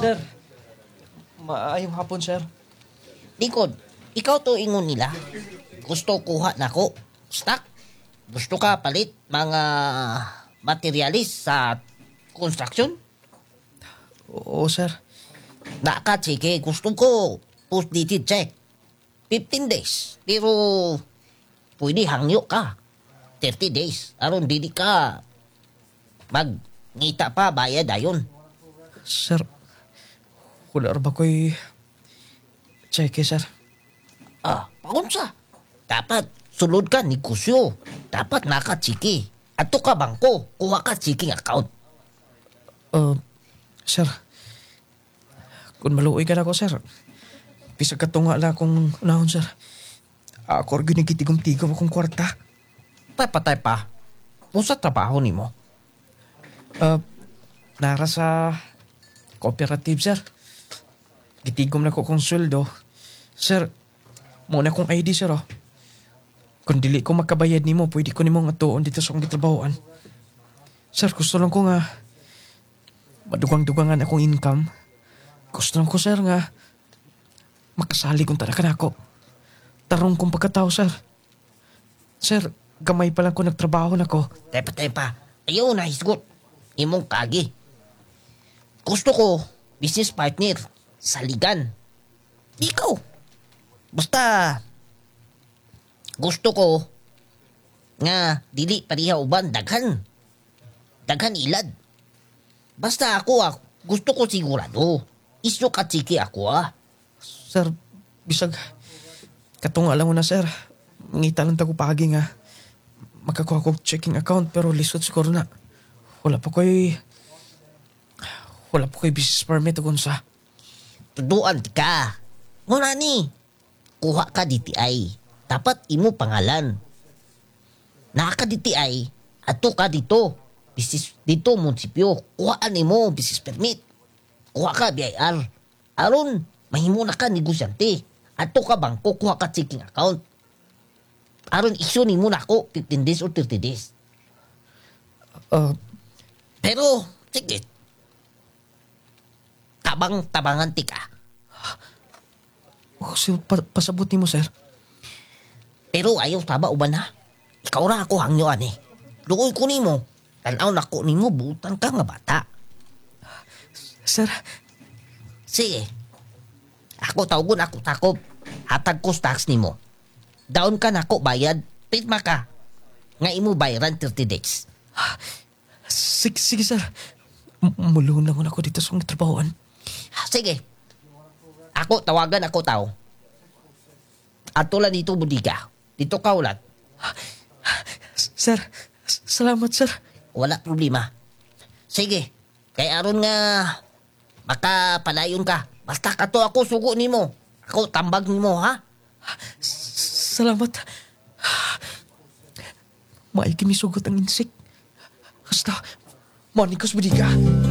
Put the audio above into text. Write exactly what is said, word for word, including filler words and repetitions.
Sir, maayong hapon, sir. Likod, ikaw to ingon nila. Gusto kuha na ko. Stock. Gusto ka palit mga materialis sa construction? Oo, sir. Naka, sige. Gusto ko post-dated check. fifteen days. Pero pwede hangyo ka. thirty days. Aron dili ka magngita pa bayad ayon. Sir, wala ba ko'y cheque, sir? Ah, paunsa? Dapat sulod ka negosyo. Dapat naka-chiki. Ato ka bangko. Kuha ka checking account. Uh, sir, kung maluoy ka na ko, sir, bisag katunga lang akong unahon, sir. Ako rin ginigitigom-tigom akong kwarta. Patay pa. Kung sa trabaho ni mo? Uh, nara sa cooperative, sir. Gitigom na ko kong sweldo. Sir, muna kong I D, sir, oh. Kung dili ko makabayad nimo, pwede ko nimo nga tuon dito sa akong gitrabahoan. Sir, gusto lang ko nga madugang-dugangan akong income. Gusto lang ko, sir, nga makasali kung tara ka na ako. Tarong kong pagkatao, sir. Sir, gamay pa lang ko nagtrabaho na ko. Tepa, tepa. Ayaw na hisgot. Imong kagi. Gusto ko, business partner, saligan. Ikaw. Basta, gusto ko, nga, dili pariha uban, daghan. Daghan ilad. Basta ako, ah, gusto ko sigurado. Isyo ka chiki ako, ah. Sir, bisag katunga lang mo na, sir. Ngita lang tago pagi nga makakuha ko checking account pero lisod siguro na. Wala pa ko'y wala pa ko'y business permit o sa. Tuduan ka. Muna ni, kuha ka D T I. Dapat imo pangalan. Naka D T I, ato ka dito. Business dito, munisipyo. Kuhaan imo, business permit. Kuha ka B I R. Aron, mahimo na ka negosyante. Ato ka bangko, kuha ka checking account. Aron, isyo ni mo na ako fifteen days or thirty days. Uh, Pero, sige. Tabang-tabangan ti ka. oh, so, pa, pasabuti mo, sir. Pero ayaw taba uban ha. Ikaw ra ako hangyoan eh. Luoy ko nimo. Tanaw na ko nimo, butan ka nga bata. Sir, Sige. Ako tawgon ako takop. Hatag ko tax nimo. Daon ka na ko bayad. Pitma ka. Nga imo bayaran thirty days. sige, sige, sir. M- mulungan lang ako dito sa akong trabahoan. Sige. Ako tawagan ako tao. Ato lang dito budiga. Dito ka ulat. Sir, s- salamat, sir. Wala problema. Sige. Kay aron nga makapalayon ka. Basta kato ako sugo nimo. Ako tambag nimo ha. S- Salamat. Maay kinisugot ang insik. Basta, manikos ba di ka?